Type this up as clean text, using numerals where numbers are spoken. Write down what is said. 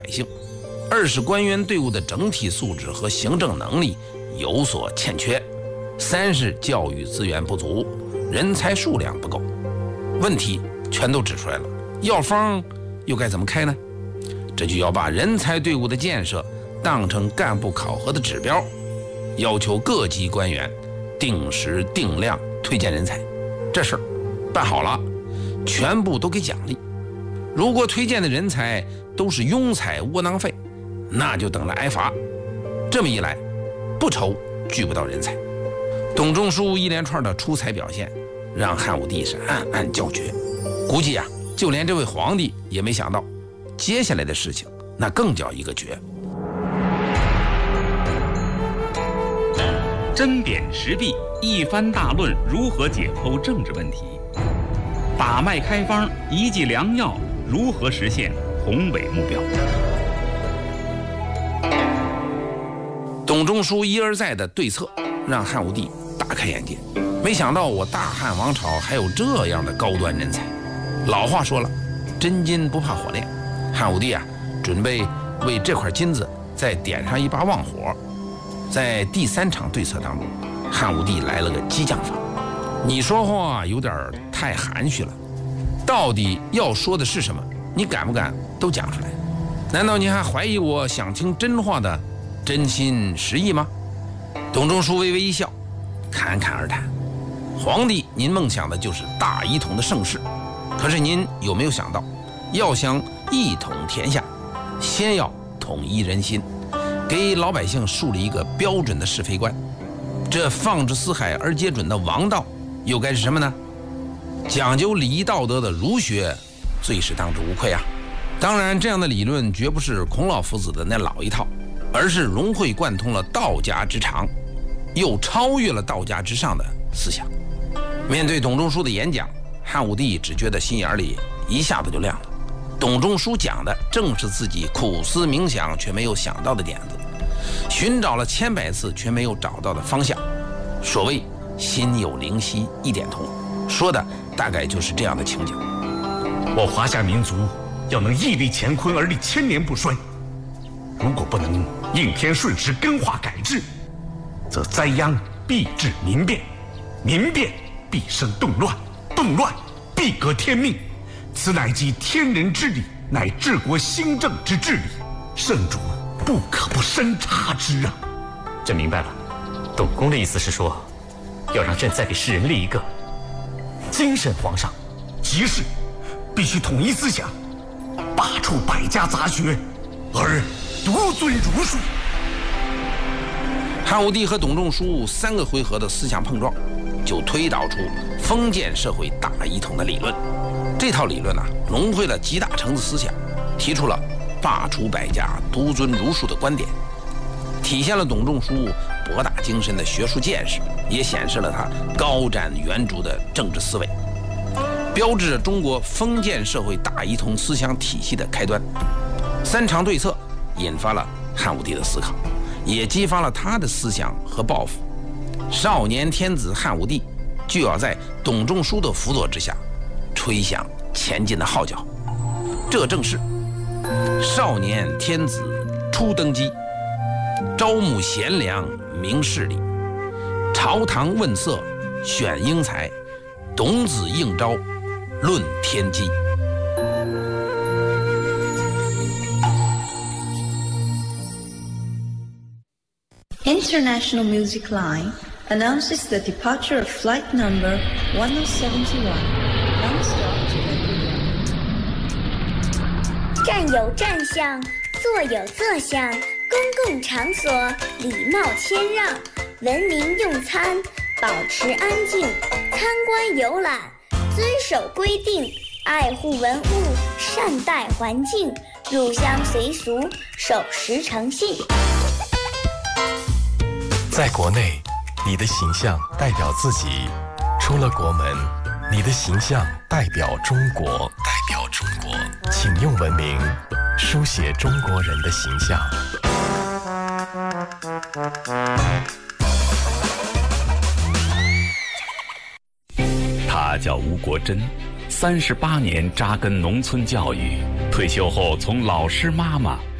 百姓；二是官员队伍的整体素质和行政能力有所欠缺；三是教育资源不足，人才数量不够。问题全都指出来了，药方又该怎么开呢？这就要把人才队伍的建设当成干部考核的指标，要求各级官员定时定量推荐人才。这事儿办好了，全部都给奖励。如果推荐的人才都是庸才窝囊废，那就等着挨罚。这么一来，不愁聚不到人才。董仲舒一连串的出彩表现，让汉武帝是暗暗叫绝。估计就连这位皇帝也没想到，接下来的事情那更叫一个绝。 针砭时弊，一番大论如何解剖政治问题，把脉开方，一剂良药，如何实现宏伟目标。 董仲舒一而再的对策，让汉武帝大开眼界。没想到我大汉王朝还有这样的高端人才。老话说了，真金不怕火炼。汉武帝准备为这块金子再点上一把旺火。在第3场对策当中，汉武帝来了个激将法。你说话有点太含蓄了，到底要说的是什么？你敢不敢都讲出来？难道你还怀疑我想听真话的真心实意吗？董仲舒微微一笑，侃侃而谈。皇帝，您梦想的就是大一统的盛世，可是您有没有想到，要想一统天下，先要统一人心，给老百姓树立一个标准的是非观。这放之四海而皆准的王道又该是什么呢？讲究礼仪道德的儒学最是当之无愧啊。当然，这样的理论绝不是孔老夫子的那老一套，而是融会贯通了道家之长，又超越了道家之上的思想。面对董仲舒的演讲，汉武帝只觉得心眼里一下子就亮了。董仲舒讲的正是自己苦思冥想却没有想到的点子，寻找了千百次却没有找到的方向。所谓心有灵犀一点通，说的大概就是这样的情景。 我华夏民族要能屹立乾坤而立千年不衰，如果不能应天顺时根化改制，则灾殃必致民变，民变必生动乱，动乱必革天命。此乃即天人之理，乃治国兴政之治理，圣主不可不深察之啊！ 朕明白了，董公的意思是说，要让朕再给世人立一个精神皇上。 即是必须统一思想，罢黜百家杂学，而独尊儒术。 汉武帝和董仲舒3个回合的思想碰撞，就推导出封建社会大一统的理论。这套理论融汇了集大成的思想，提出了罢黜百家、独尊儒术的观点，体现了董仲舒博大精深的学术见识，也显示了他高瞻远瞩的政治思维，标志着中国封建社会大一统思想体系的开端。3场对策引发了汉武帝的思考，也激发了他的思想和抱负。少年天子汉武帝就要在董仲舒的辅佐之下吹响前进的号角。这正是少年天子初登基，招募贤良明事理，朝堂问色选英才，董子应招论天机。 International Music Line announces the departure of flight number 1071, non-stop to India. 站有站相，坐有坐相，公共场所礼貌谦让，文明用餐，保持安静，参观游览，遵守规定，爱护文物，善待环境，入乡随俗，守时诚信。 在国内，你的形象代表自己；出了国门，你的形象代表中国。请用文明书写中国人的形象。 他叫吴国桢，38年扎根农村教育，推退休后从老师妈妈